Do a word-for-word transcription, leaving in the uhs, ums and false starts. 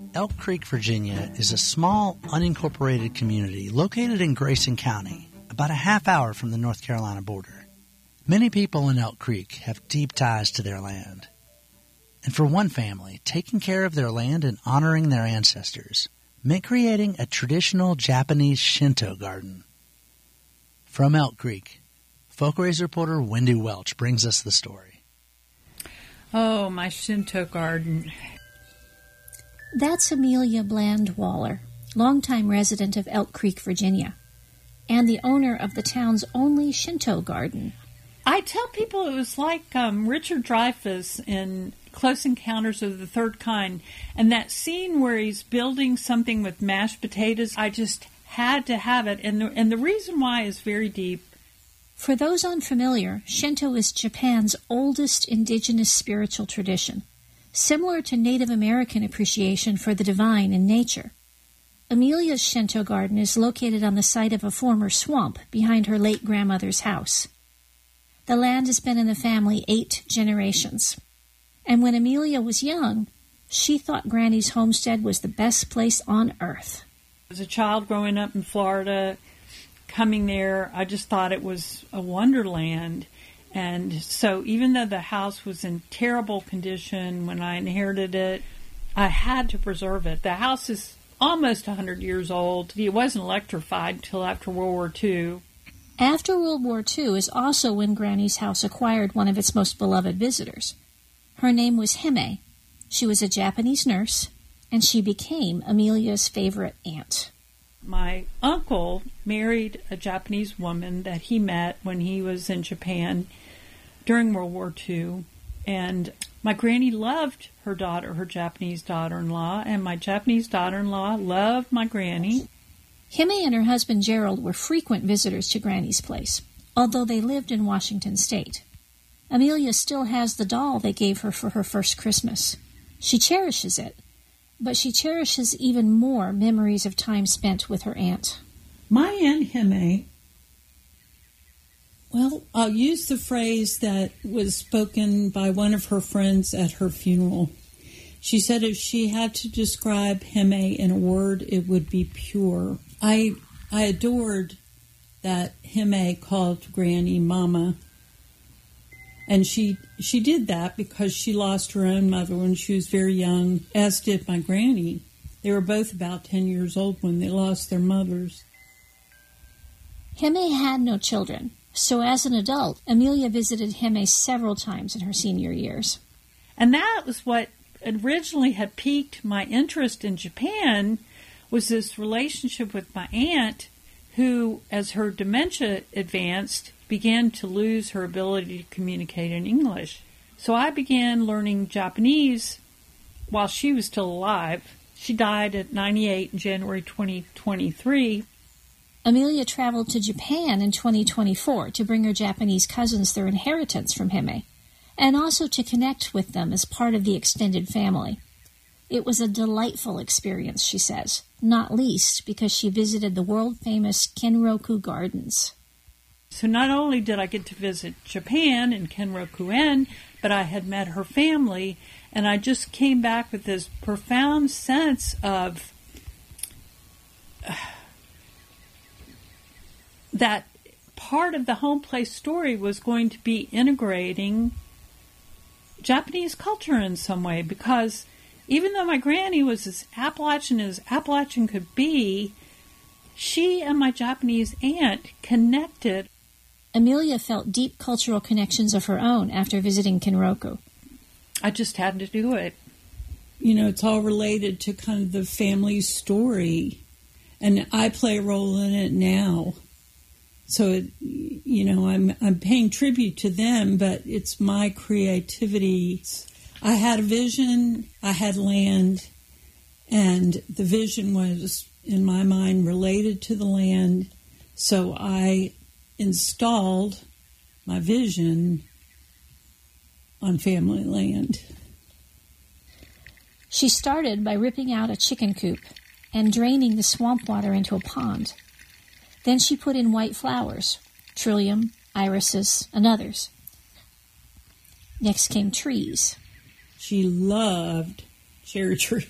Elk Creek, Virginia is a small, unincorporated community located in Grayson County, about a half hour from the North Carolina border. Many people in Elk Creek have deep ties to their land. And for one family, taking care of their land and honoring their ancestors meant creating a traditional Japanese Shinto garden. From Elk Creek, Folkways reporter Wendy Welch brings us the story. Oh, my Shinto garden. That's Amelia Blandwaller, longtime resident of Elk Creek, Virginia, and the owner of the town's only Shinto garden. I tell people it was like um, Richard Dreyfuss in Close Encounters of the Third Kind, and that scene where he's building something with mashed potatoes. I just had to have it, and the, and the reason why is very deep. For those unfamiliar, Shinto is Japan's oldest indigenous spiritual tradition, similar to Native American appreciation for the divine in nature. Amelia's Shinto garden is located on the site of a former swamp behind her late grandmother's house. The land has been in the family eight generations. And when Amelia was young, she thought Granny's homestead was the best place on earth. As a child growing up in Florida, coming there, I just thought it was a wonderland. And so even though the house was in terrible condition when I inherited it, I had to preserve it. The house is almost one hundred years old. It wasn't electrified until after World War Two. After World War Two is also when Granny's house acquired one of its most beloved visitors. Her name was Hime. She was a Japanese nurse, and she became Amelia's favorite aunt. My uncle married a Japanese woman that he met when he was in Japan during World War Two, and my granny loved her daughter, her Japanese daughter-in-law, and my Japanese daughter-in-law loved my granny. Hime and her husband Gerald were frequent visitors to Granny's place, although they lived in Washington State. Amelia still has the doll they gave her for her first Christmas. She cherishes it, but she cherishes even more memories of time spent with her aunt. My Aunt Hime, well, I'll use the phrase that was spoken by one of her friends at her funeral. She said if she had to describe Hime in a word, it would be pure. I I adored that Hime called Granny Mama. And she she did that because she lost her own mother when she was very young, as did my granny. They were both about ten years old when they lost their mothers. Hime had no children, so as an adult, Amelia visited Hime several times in her senior years. And that was what originally had piqued my interest in Japan, was this relationship with my aunt, who, as her dementia advanced, began to lose her ability to communicate in English. So I began learning Japanese while she was still alive. She died at ninety-eight in January twenty twenty-three. Amelia traveled to Japan in twenty twenty-four to bring her Japanese cousins their inheritance from Hime, and also to connect with them as part of the extended family. It was a delightful experience, she says, not least because she visited the world-famous Kenroku Gardens. So not only did I get to visit Japan in Kenroku-en, but I had met her family, and I just came back with this profound sense of uh, that part of the home place story was going to be integrating Japanese culture in some way, because even though my granny was as Appalachian as Appalachian could be, she and my Japanese aunt connected. Amelia felt deep cultural connections of her own after visiting Kenroku. I just had to do it. You know, it's all related to kind of the family story, and I play a role in it now. So, it, you know, I'm I'm paying tribute to them, but it's my creativity. I had a vision, I had land, and the vision was, in my mind, related to the land. So I installed my vision on family land. She started by ripping out a chicken coop and draining the swamp water into a pond. Then she put in white flowers, trillium, irises, and others. Next came trees. She loved cherry trees.